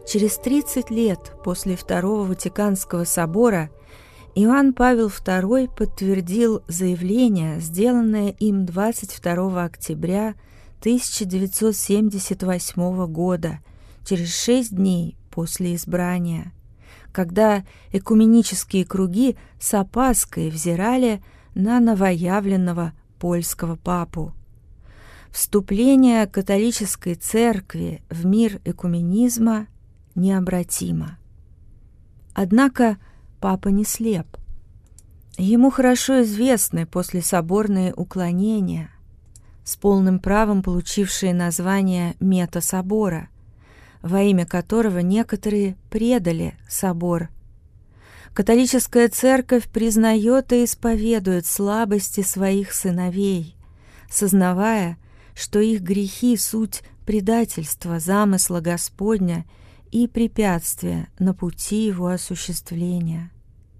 Через 30 лет после Второго Ватиканского собора Иоанн Павел II подтвердил заявление, сделанное им 22 октября 1978 года, через 6 дней после избрания, когда экуменические круги с опаской взирали на новоявленного польского папу. Вступление католической церкви в мир экуменизма необратимо. Однако папа не слеп. Ему хорошо известны послесоборные уклонения, с полным правом получившие название метасобора, во имя которого некоторые предали собор. Католическая церковь признает и исповедует слабости своих сыновей, сознавая, что их грехи — суть предательства замысла Господня и препятствия на пути его осуществления.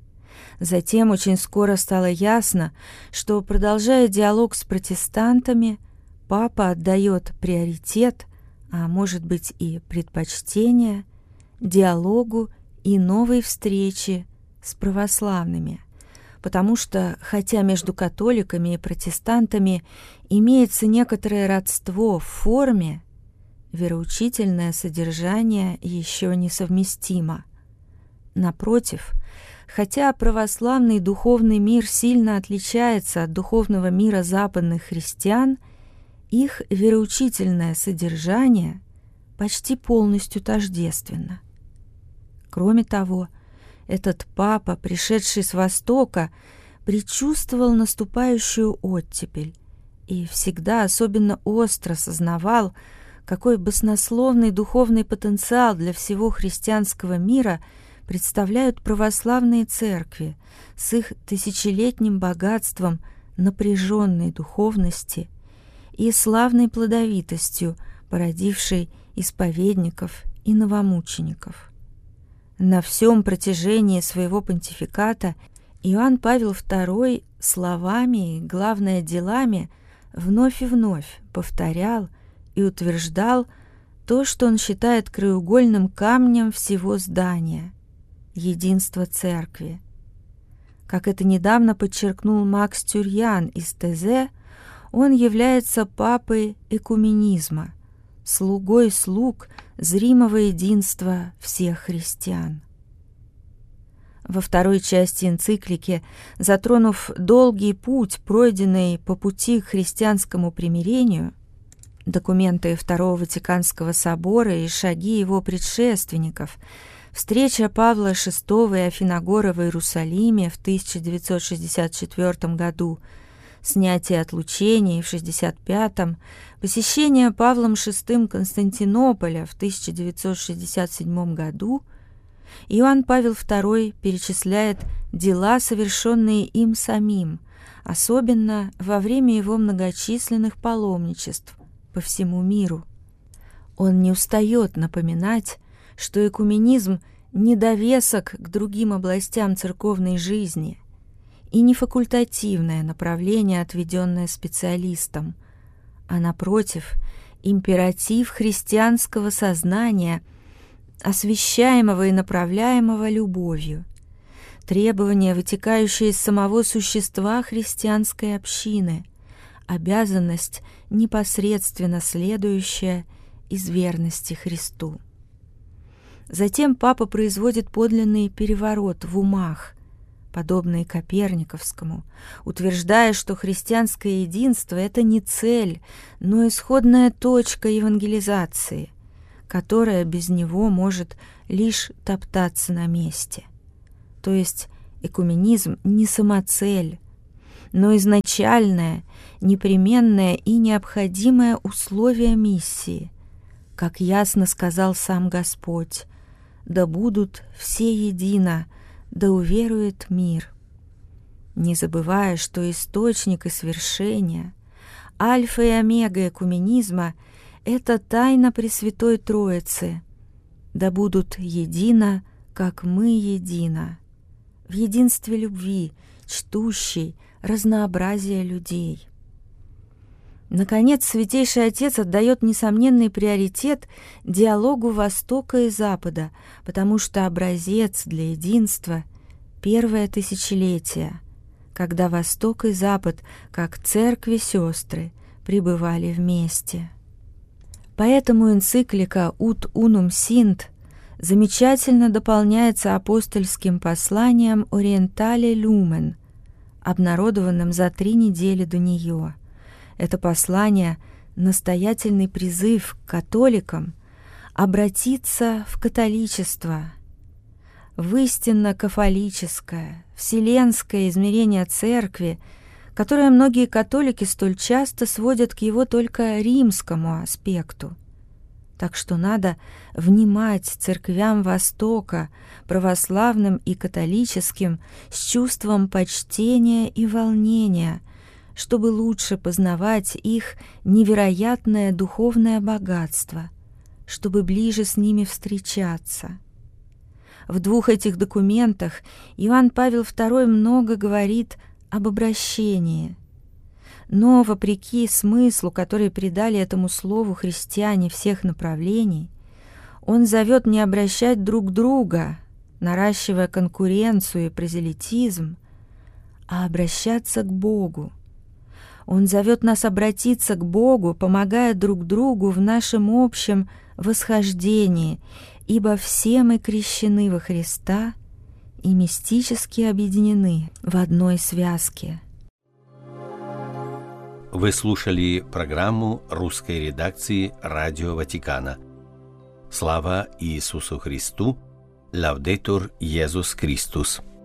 Затем очень скоро стало ясно, что, продолжая диалог с протестантами, папа отдает приоритет, а может быть и предпочтение, диалогу и новой встрече с православными, потому что, хотя между католиками и протестантами имеется некоторое родство в форме, вероучительное содержание еще несовместимо. Напротив, хотя православный духовный мир сильно отличается от духовного мира западных христиан, их вероучительное содержание почти полностью тождественно. Кроме того, этот папа, пришедший с Востока, предчувствовал наступающую оттепель и всегда особенно остро сознавал, какой баснословный духовный потенциал для всего христианского мира представляют православные церкви с их тысячелетним богатством напряженной духовности и славной плодовитостью, породившей исповедников и новомучеников. На всем протяжении своего понтификата Иоанн Павел II словами и, главное, делами вновь и вновь повторял и утверждал то, что он считает краеугольным камнем всего здания — единство церкви. Как это недавно подчеркнул Макс Тюрьян из ТЗ, он является папой экуменизма, слугой слуг зримого единства всех христиан. Во второй части энциклики, затронув долгий путь, пройденный по пути к христианскому примирению, документы Второго Ватиканского собора и шаги его предшественников, встреча Павла VI и Афиногора в Иерусалиме в 1964 году, снятие отлучений в 1965, посещение Павлом VI Константинополя в 1967 году, Иоанн Павел II перечисляет дела, совершенные им самим, особенно во время его многочисленных паломничеств по всему миру. Он не устает напоминать, что экуменизм не довесок к другим областям церковной жизни и не факультативное направление, отведенное специалистам, а, напротив, императив христианского сознания, освящаемого и направляемого любовью, требование, вытекающее из самого существа христианской общины, обязанность, непосредственно следующая из верности Христу. Затем папа производит подлинный переворот в умах, подобный Коперниковскому, утверждая, что христианское единство — это не цель, но исходная точка евангелизации, которая без него может лишь топтаться на месте. То есть экуменизм не самоцель, но изначальное, непременное и необходимое условие миссии, как ясно сказал сам Господь: «Да будут все едино, да уверует мир», не забывая, что источник и свершение, альфа и омега экуменизма — это тайна Пресвятой Троицы: «Да будут едино, как мы едино», в единстве любви, чтущей разнообразие людей. Наконец, Святейший Отец отдает несомненный приоритет диалогу Востока и Запада, потому что образец для единства — первое тысячелетие, когда Восток и Запад, как церкви-сестры, пребывали вместе. Поэтому энциклика «Ut unum sint» замечательно дополняется апостольским посланием «Orientale Lumen», обнародованным за 3 недели до нее. Это послание — настоятельный призыв к католикам обратиться в католичество, в истинно кафолическое, вселенское измерение Церкви, которое многие католики столь часто сводят к его только римскому аспекту. Так что надо внимать церквям Востока, православным и католическим, с чувством почтения и волнения, чтобы лучше познавать их невероятное духовное богатство, чтобы ближе с ними встречаться. В 2 этих документах Иоанн Павел II много говорит об обращении. Но, вопреки смыслу, который придали этому слову христиане всех направлений, он зовет не обращать друг друга, наращивая конкуренцию и прозелитизм, а обращаться к Богу. Он зовет нас обратиться к Богу, помогая друг другу в нашем общем восхождении, ибо все мы крещены во Христа и мистически объединены в одной связке. Вы слушали программу русской редакции Радио Ватикана. Слава Иисусу Христу! Лаудетур Иисус Христос!